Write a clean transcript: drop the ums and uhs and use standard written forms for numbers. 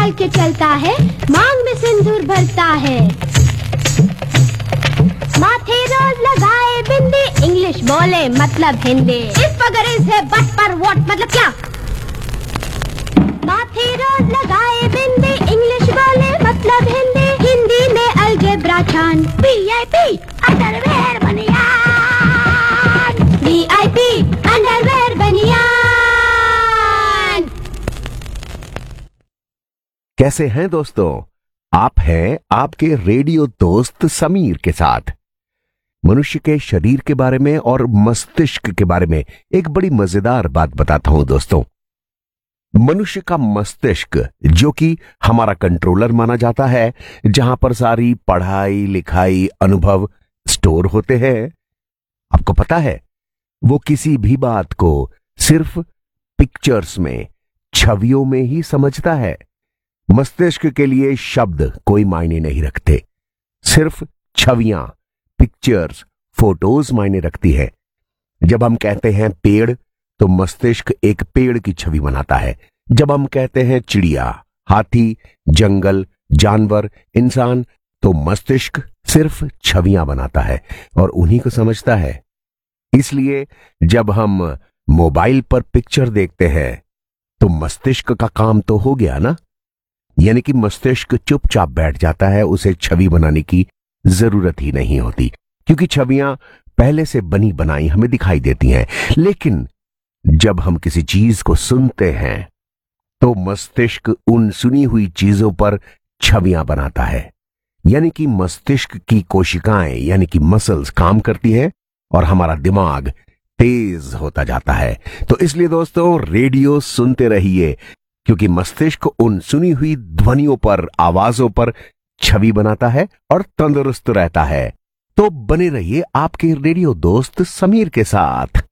डाल के चलता है, मांग में सिंदूर भरता है। माथे रोज लगाए बिंदी, इंग्लिश बोले मतलब हिंदी। इस वगर इस है बट पर व्हाट मतलब क्या? माथे रोज लगाए बिंदी, इंग्लिश बोले मतलब हिंदी। हिंदी में अलजेब्रा छान, VIP अंडरवेयर बनियान, VIP अंडरवेयर बनियान। कैसे हैं दोस्तों? आप हैं आपके रेडियो दोस्त समीर के साथ। मनुष्य के शरीर के बारे में और मस्तिष्क के बारे में एक बड़ी मजेदार बात बताता हूं दोस्तों। मनुष्य का मस्तिष्क, जो कि हमारा कंट्रोलर माना जाता है, जहां पर सारी पढ़ाई लिखाई अनुभव स्टोर होते हैं, आपको पता है वो किसी भी बात को सिर्फ पिक्चर्स में, छवियों में ही समझता है। मस्तिष्क के लिए शब्द कोई मायने नहीं रखते, सिर्फ छवियां, पिक्चर्स, फोटोज मायने रखती है। जब हम कहते हैं पेड़, तो मस्तिष्क एक पेड़ की छवि बनाता है। जब हम कहते हैं चिड़िया, हाथी, जंगल, जानवर, इंसान, तो मस्तिष्क सिर्फ छवियां बनाता है और उन्हीं को समझता है। इसलिए जब हम मोबाइल पर पिक्चर देखते हैं, तो मस्तिष्क का काम तो हो गया ना। यानी कि मस्तिष्क चुपचाप बैठ जाता है, उसे छवि बनाने की जरूरत ही नहीं होती, क्योंकि छवियां पहले से बनी बनाई हमें दिखाई देती हैं। लेकिन जब हम किसी चीज को सुनते हैं, तो मस्तिष्क उन सुनी हुई चीजों पर छवियां बनाता है। यानी कि मस्तिष्क की कोशिकाएं, यानी कि मसल्स काम करती हैं और हमारा दिमाग तेज होता जाता है। तो इसलिए दोस्तों, रेडियो सुनते रहिए, क्योंकि मस्तिष्क उन सुनी हुई ध्वनियों पर, आवाजों पर छवि बनाता है और तंदुरुस्त रहता है। तो बने रहिए आपके रेडियो दोस्त समीर के साथ।